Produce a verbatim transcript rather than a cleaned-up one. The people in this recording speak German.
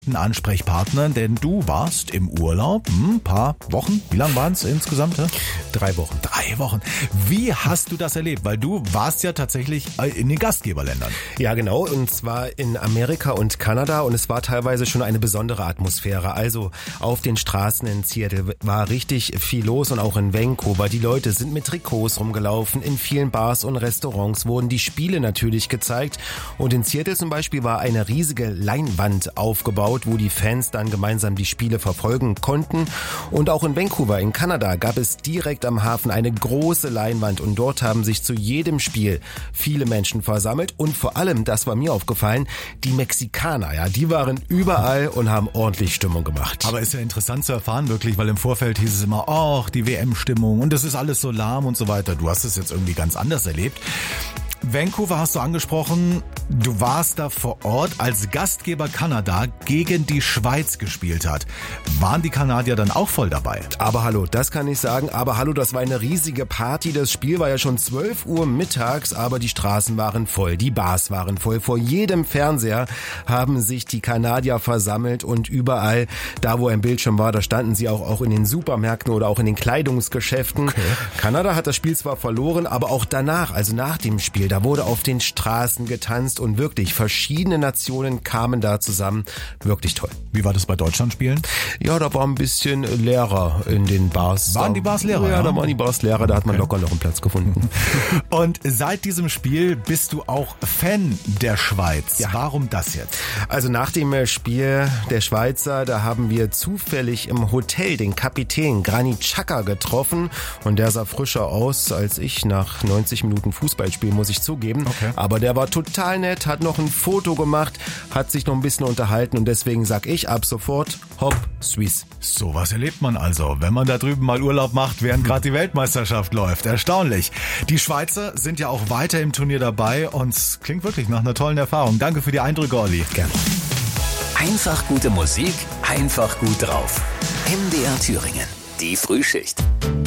Ein Ansprechpartner, denn du warst im Urlaub, ein paar Wochen, wie lang waren es insgesamt? Ja? Drei Wochen. Drei Wochen. Wie hast du das erlebt? Weil du warst ja tatsächlich in den Gastgeberländern. Ja, genau, und zwar in Amerika und Kanada, und es war teilweise schon eine besondere Atmosphäre. Also auf den Straßen in Seattle war richtig viel los und auch in Vancouver. Die Leute sind mit Trikots rumgelaufen, in vielen Bars und Restaurants wurden die Spiele natürlich gezeigt, und in Seattle zum Beispiel war eine riesige Leinwand aufgebaut, wo die Fans dann gemeinsam die Spiele verfolgen konnten. Und auch in Vancouver in Kanada gab es direkt am Hafen eine große Leinwand, und dort haben sich zu jedem Spiel viele Menschen versammelt, und vor allem, das war mir aufgefallen, die Mexikaner, ja, die waren überall und haben ordentlich Stimmung gemacht. Aber ist ja interessant zu erfahren wirklich, weil im Vorfeld hieß es immer, ach, die W M-Stimmung und das ist alles so lahm und so weiter. Du hast es jetzt irgendwie ganz anders erlebt. Vancouver hast du angesprochen, du warst da vor Ort, als Gastgeber Kanada gegen die Schweiz gespielt hat. Waren die Kanadier dann auch voll dabei? Aber hallo, das kann ich sagen, aber hallo, das war eine riesige Party. Das Spiel war ja schon zwölf Uhr mittags, aber die Straßen waren voll, die Bars waren voll. Vor jedem Fernseher haben sich die Kanadier versammelt, und überall, da wo ein Bildschirm war, da standen sie auch, auch in den Supermärkten oder auch in den Kleidungsgeschäften. Okay. Kanada hat das Spiel zwar verloren, aber auch danach, also nach dem Spiel, da wurde auf den Straßen getanzt, und wirklich verschiedene Nationen kamen da zusammen. Wirklich toll. Wie war das bei Deutschland-Spielen? Ja, da war ein bisschen leerer in den Bars. Waren die Bars leerer? Ja, ja, da waren die Bars leerer, da hat man okay. locker noch einen Platz gefunden. Und seit diesem Spiel bist du auch Fan der Schweiz. Ja. Warum das jetzt? Also nach dem Spiel der Schweizer, da haben wir zufällig im Hotel den Kapitän Granit Xhaka getroffen, und der sah frischer aus als ich nach neunzig Minuten Fußballspiel, muss ich zugeben. Okay. Aber der war total nett, hat noch ein Foto gemacht, hat sich noch ein bisschen unterhalten, und deswegen sag ich ab sofort Hopp Suisse. So was erlebt man also, wenn man da drüben mal Urlaub macht, während gerade die Weltmeisterschaft läuft. Erstaunlich. Die Schweizer sind ja auch weiter im Turnier dabei, und es klingt wirklich nach einer tollen Erfahrung. Danke für die Eindrücke, Olli. Gerne. Einfach gute Musik, einfach gut drauf. M D R Thüringen, die Frühschicht.